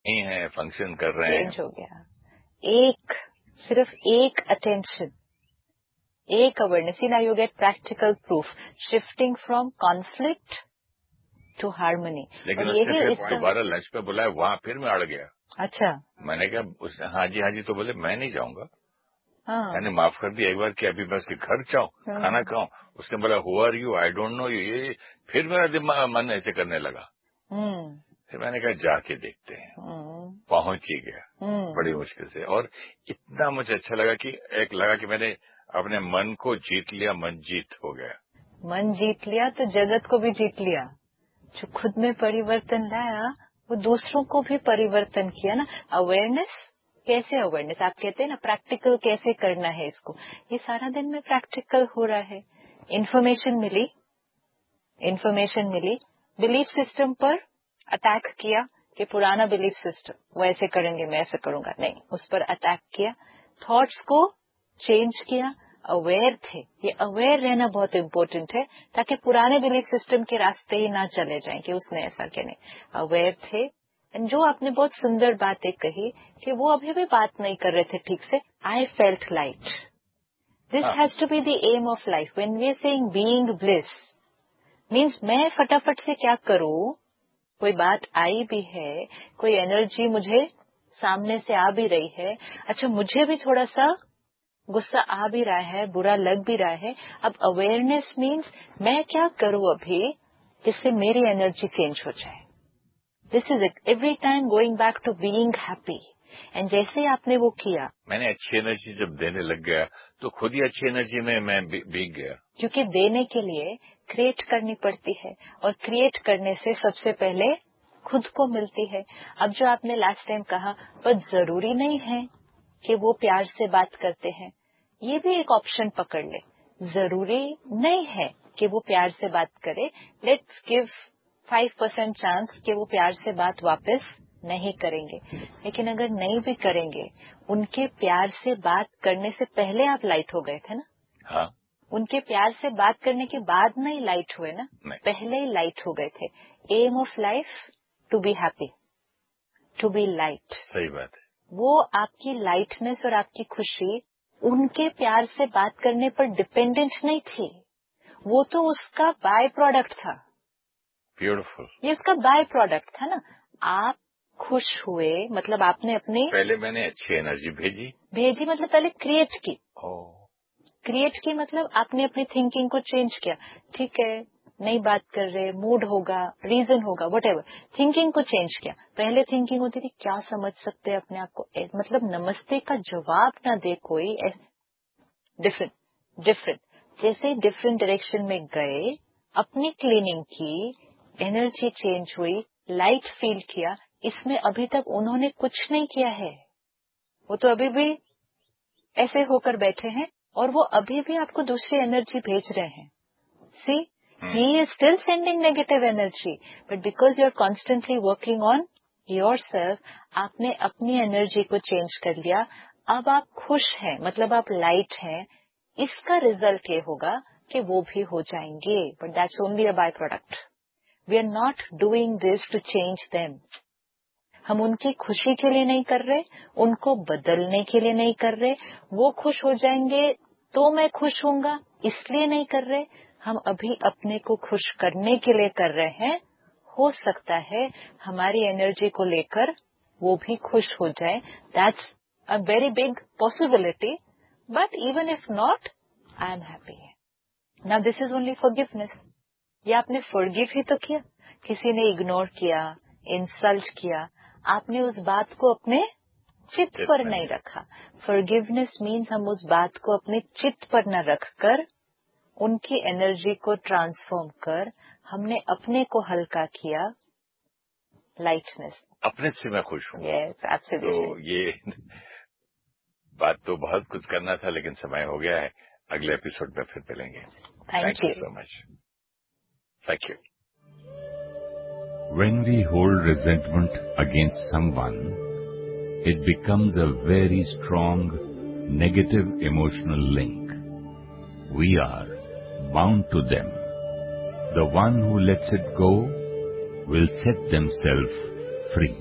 नहीं है, फंक्शन कर रहे हैं, चेंज हो गया। सिर्फ एक अटेंशन, एक awareness, now you get practical proof, shifting from conflict to harmony. लेकिन उसने फिर दोबारा लंच पे बुलाया, वहां फिर मैं अड़ गया। अच्छा, मैंने कहा उसने हाँ जी तो बोले मैं नहीं जाऊंगा। हाँ, मैंने माफ कर दिया एक बार कि अभी मैं उसके घर जाऊं, खाना खाऊं। उसने बोला who are you, I don't know you, ये फिर मेरा दिमाग मन ऐसे करने लगा। फिर मैंने कहा जाके देखते हैं, पहुंच ही गया बड़ी मुश्किल से। और इतना मुझे अच्छा लगा कि मैंने अपने मन को जीत लिया, मन जीत हो गया। मन जीत लिया तो जगत को भी जीत लिया। जो खुद में परिवर्तन लाया वो दूसरों को भी परिवर्तन किया ना। अवेयरनेस, कैसे अवेयरनेस आप कहते हैं ना, प्रैक्टिकल कैसे करना है इसको, ये सारा दिन में प्रैक्टिकल हो रहा है। इन्फॉर्मेशन मिली, बिलीफ सिस्टम पर अटैक किया कि पुराना बिलीफ सिस्टम, वो ऐसे करेंगे मैं ऐसे करूंगा, नहीं, उस पर अटैक किया। थॉट्स को चेंज किया, अवेयर थे। ये अवेयर रहना बहुत इम्पोर्टेंट है, ताकि पुराने बिलीफ सिस्टम के रास्ते ही ना चले जाएं कि उसने ऐसा किया, नहीं, अवेयर थे। एंड जो आपने बहुत सुंदर बातें कही कि वो अभी भी बात नहीं कर रहे थे ठीक से, I felt light. This has to be the M of life. When we are saying being bliss means मैं फटाफट से क्या करूं, कोई बात आई भी है, कोई एनर्जी मुझे सामने से आ भी रही है, अच्छा मुझे भी थोड़ा सा गुस्सा आ भी रहा है, बुरा लग भी रहा है, अब अवेयरनेस मीन्स मैं क्या करूं अभी जिससे मेरी एनर्जी चेंज हो जाए। This is it, every time going back to being happy. And जैसे ही आपने वो किया, मैंने अच्छी एनर्जी जब देने लग गया तो खुद ही अच्छी एनर्जी में मैं भीग गया। क्योंकि देने के लिए क्रिएट करनी पड़ती है, और क्रिएट करने से सबसे पहले खुद को मिलती है। अब जो आपने लास्ट टाइम कहा, पर जरूरी नहीं है कि वो प्यार से बात करते हैं, ये भी एक ऑप्शन पकड़ ले। जरूरी नहीं है कि वो प्यार से बात करे, लेट्स गिव 5% चांस कि वो प्यार से बात वापस नहीं करेंगे। लेकिन अगर नहीं भी करेंगे, उनके प्यार से बात करने से पहले आप लाइट हो गए थे ना। हाँ, उनके प्यार से बात करने के बाद नहीं लाइट हुए ना, पहले ही लाइट हो गए थे। M of life to be happy, to be light. सही बात है। वो आपकी लाइटनेस और आपकी खुशी उनके प्यार से बात करने पर डिपेंडेंट नहीं थी, वो तो उसका बाय प्रोडक्ट था। ब्यूटीफुल। ये उसका बाय प्रोडक्ट था ना। आप खुश हुए मतलब आपने अपने, पहले मैंने अच्छी एनर्जी भेजी मतलब पहले क्रिएट की। क्रिएट की मतलब आपने अपनी थिंकिंग को चेंज किया। ठीक है, नहीं बात कर रहे, मूड होगा, रीजन होगा, व्हाटएवर, थिंकिंग को चेंज किया। पहले थिंकिंग होती थी क्या समझ सकते हैं अपने आप को, मतलब नमस्ते का जवाब ना दे कोई, डिफरेंट। जैसे ही डिफरेंट डायरेक्शन में गए, अपनी क्लीनिंग की, एनर्जी चेंज हुई, लाइट फील किया। इसमें अभी तक उन्होंने कुछ नहीं किया है, वो तो अभी भी ऐसे होकर बैठे हैं, और वो अभी भी आपको दूसरी एनर्जी भेज रहे हैं। सी, he is still sending negative energy, but because you are constantly working on yourself, आपने अपनी एनर्जी को चेंज कर लिया। अब आप खुश हैं, मतलब आप लाइट हैं। इसका रिजल्ट ये होगा कि वो भी हो जाएंगे, but that's only a by product. We are not doing this to change them. हम उनकी खुशी के लिए नहीं कर रहे, उनको बदलने के लिए नहीं कर रहे। वो खुश हो जाएंगे तो मैं खुश होऊंगा, इसलिए नहीं कर रहे। हम अभी अपने को खुश करने के लिए कर रहे हैं। हो सकता है हमारी एनर्जी को लेकर वो भी खुश हो जाए। That's a very big possibility, but even if not, I am happy. Now this is only forgiveness. ये आपने फॉरगिव ही तो किया। किसी ने इग्नोर किया, इंसल्ट किया, आपने उस बात को अपने चित्त पर नहीं रखा। फॉरगिवनेस मीन्स हम उस बात को अपने चित्त पर न रखकर उनकी एनर्जी को ट्रांसफॉर्म कर हमने अपने को हल्का किया। लाइटनेस, अपने से मैं खुश हूँ। Yes, absolutely. तो ये बात तो बहुत कुछ करना था, लेकिन समय हो गया है। अगले एपिसोड में फिर मिलेंगे। Thank you so much. Thank you. When we hold resentment against someone, it becomes a very strong negative emotional link. We are bound to them. The one who lets it go will set themselves free.